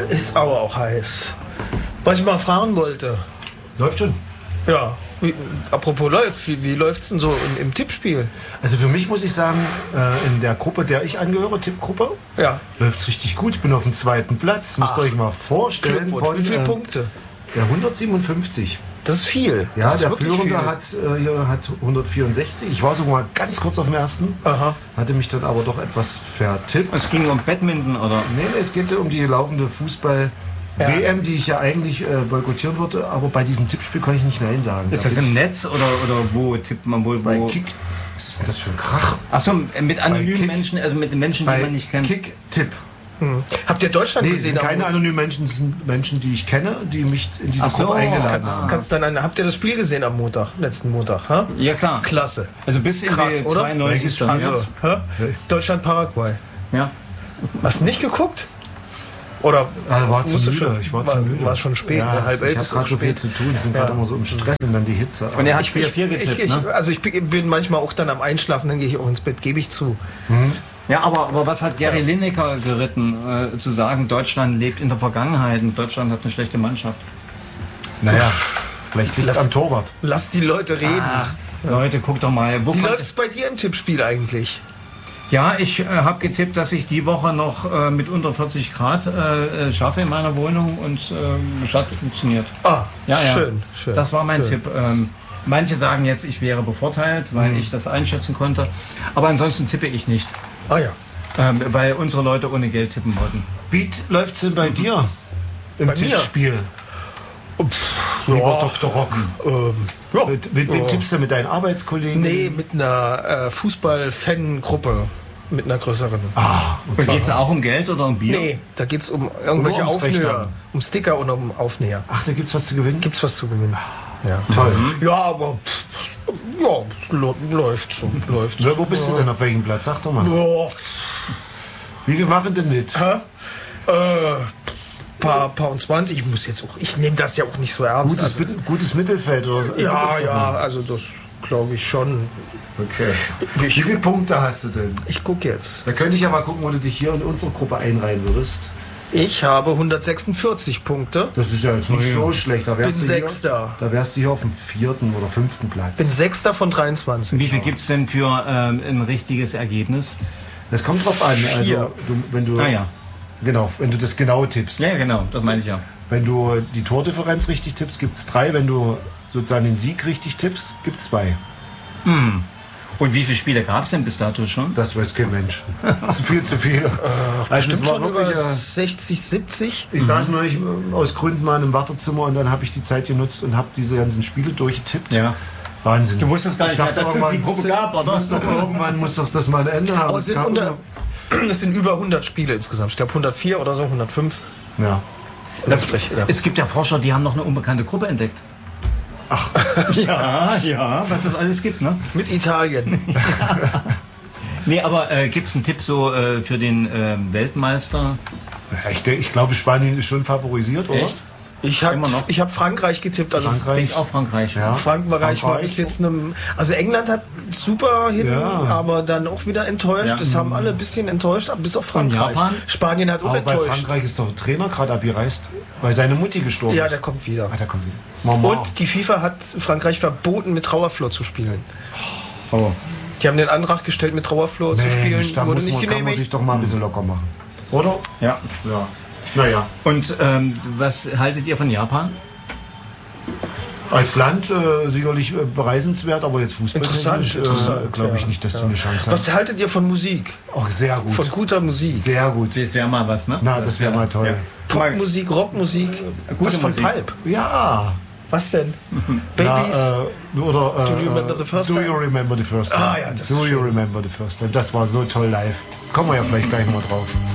Ist aber auch heiß. Was ich mal fragen wollte. Läuft schon. Ja, apropos läuft, wie läuft's denn so im Tippspiel? Also für mich muss ich sagen, in der Gruppe, der ich angehöre, Tippgruppe, läuft's richtig gut. Ich bin auf dem 2. Platz. Müsst ihr euch mal vorstellen. Wie viele Punkte? Ja, 157. Das ist viel. Ja, das der Führende hat 164. Ich war sogar mal ganz kurz auf dem ersten. Aha. Hatte mich dann aber doch etwas vertippt. Es ging um Badminton, oder? Nee, es geht um die laufende Fußball-WM, die ich ja eigentlich boykottieren würde. Aber bei diesem Tippspiel kann ich nicht Nein sagen. Ist das im Netz oder wo tippt man wohl? Bei Kick. Was ist denn das für ein Krach? Achso, mit anonymen Menschen, also mit den Menschen, die man nicht kennt. Kick-Tipp. Habt ihr Deutschland gesehen? Das sind keine anonymen Menschen, das sind Menschen, die ich kenne, die mich in diese Gruppe eingeladen haben. Habt ihr das Spiel gesehen am letzten Montag? Ha? Ja, klar. Klasse. Also bis in Krass, die oder? 92 schon. Also, Deutschland-Paraguay. Ja. Hast du nicht geguckt? Oder war zu müde. Ich war zu müde. War schon spät, ja, halb 11. Ich habe gerade so viel zu tun. Ich bin gerade immer so im Stress und dann die Hitze. Und er hat 4-4 getippt, ne? Also ich bin manchmal auch dann am Einschlafen, dann gehe ich auch ins Bett, gebe ich zu. Ja, aber was hat Gary Lineker geritten, zu sagen, Deutschland lebt in der Vergangenheit und Deutschland hat eine schlechte Mannschaft? Naja, vielleicht liegt es am Torwart. Lass die Leute reden. Leute, guck doch mal. Wie läuft es bei dir im Tippspiel eigentlich? Ja, ich habe getippt, dass ich die Woche noch mit unter 40 Grad schaffe in meiner Wohnung und es hat funktioniert. Ja. Schön. Das war mein Tipp. Manche sagen jetzt, ich wäre bevorteilt, weil ich das einschätzen konnte. Aber ansonsten tippe ich nicht. Weil unsere Leute ohne Geld tippen wollten. Wie läuft es denn bei dir im Tippspiel? Lieber Dr. Rock. Mit wem tippst du, mit deinen Arbeitskollegen? Nee, mit einer Fußball-Fan-Gruppe. Mit einer größeren. Okay. Geht es auch um Geld oder um Bier? Nee, da geht es um irgendwelche Aufnäher. Um Sticker und um Aufnäher. Ach, da gibt's was zu gewinnen? Gibt's was zu gewinnen. Ja. Toll. Ja, aber es läuft so. Ja, wo bist du denn, auf welchem Platz? Sag doch mal. Wie wir machen denn mit? Paar und 20. Ich nehme das ja auch nicht so ernst. Gutes Mittelfeld oder so. Ja, also das glaube ich schon. Okay. Wie viele Punkte hast du denn? Ich gucke jetzt. Da könnte ich ja mal gucken, wo du dich hier in unsere Gruppe einreihen würdest. Ich habe 146 Punkte. Das ist ja jetzt nicht so schlecht. Da wärst bin Sechster. Da wärst du hier auf dem 4. oder 5. Platz. Bin Sechster von 23. Wie viel gibt es denn für ein richtiges Ergebnis? Das kommt drauf an. Also, wenn du das genau tippst. Ja, genau, das meine ich ja. Wenn du die Tordifferenz richtig tippst, gibt es 3. Wenn du sozusagen den Sieg richtig tippst, gibt es 2. Und wie viele Spiele gab es denn bis dato schon? Das weiß kein Mensch. Das ist viel zu viel. Also es war schon über 60, 70. Ich saß neulich aus Gründen mal im Wartezimmer und dann habe ich die Zeit genutzt und habe diese ganzen Spiele durchgetippt. Ja. Wahnsinn. Du wusstest gar nicht, dass es die Gruppe gab, oder? Irgendwann muss doch das mal ein Ende haben. Aber es sind über 100 Spiele insgesamt. Ich glaube 104 oder so, 105. Ja. Es gibt ja Forscher, die haben noch eine unbekannte Gruppe entdeckt. Ach. ja, was es alles gibt, ne? Mit Italien. Nee, aber gibt es einen Tipp so für den Weltmeister? Ich glaube, Spanien ist schon favorisiert, oder? Echt? Ich habe Frankreich getippt. Also Frankreich. Auch Frankreich. Ja. Frankreich war bis jetzt also England hat super hin, aber dann auch wieder enttäuscht. Ja. Das haben alle ein bisschen enttäuscht, bis auf Frankreich. Und Japan? Spanien hat auch aber enttäuscht. Bei Frankreich ist doch der Trainer gerade abgereist, weil seine Mutti gestorben ist. Ja, der kommt wieder. Der kommt wieder. Mama. Und die FIFA hat Frankreich verboten, mit Trauerflor zu spielen. Oh. Die haben den Antrag gestellt, mit Trauerflor zu spielen. Da wurde nicht genehmigt. Kann man sich doch mal ein bisschen locker machen. Oder? Ja. Naja. Und was haltet ihr von Japan? Als Land sicherlich bereisenswert, aber jetzt Fußball glaube ich nicht, dass die eine Chance haben. Was haltet ihr von Musik? Auch sehr gut. Von guter Musik? Sehr gut. Das wäre mal was, ne? Na, das wäre mal toll. Ja. Popmusik, Rockmusik? Gute von Musik. Pulp? Ja. Was denn? Babies? Do you remember the first time? Ah, ja, das Do you remember the first time? Das war so toll live. Kommen wir ja vielleicht gleich mal drauf.